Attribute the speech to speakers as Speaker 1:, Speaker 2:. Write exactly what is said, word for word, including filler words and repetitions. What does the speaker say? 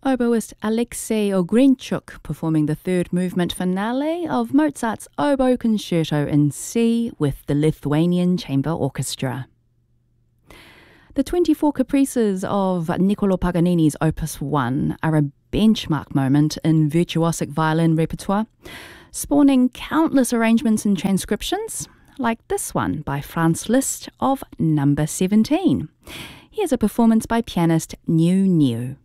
Speaker 1: Oboist Alexei Ogrenchuk performing the third movement finale of Mozart's Oboe Concerto in C with the Lithuanian Chamber Orchestra. The twenty-four caprices of Niccolò Paganini's Opus one are a benchmark moment in virtuosic violin repertoire, spawning countless arrangements and transcriptions, like this one by Franz Liszt of Number seventeen. Here's a performance by pianist Niu Niu.